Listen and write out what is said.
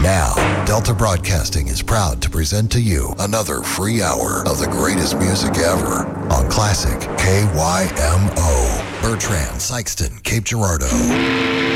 Now, Delta Broadcasting is proud to present to you another free hour of the greatest music ever on Classic KYMO. Bertrand, Sykeston, Cape Girardeau.